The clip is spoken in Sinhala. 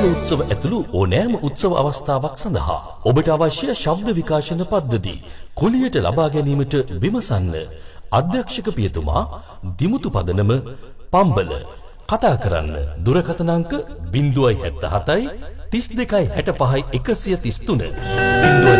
උත්සව ඇතුළු ඕනෑම උත්සව අවස්ථාවක් සඳහා ඔබට අවශ්‍ය ශබ්ද විකාශන පද්ධති කුලියට ලබා ගැනීමට විමසන්න. අධ්‍යක්ෂක පියතුමා දිමුතු පදනම පම්බල. කතා කරන්න දුරකථන අංක 077 32 65 133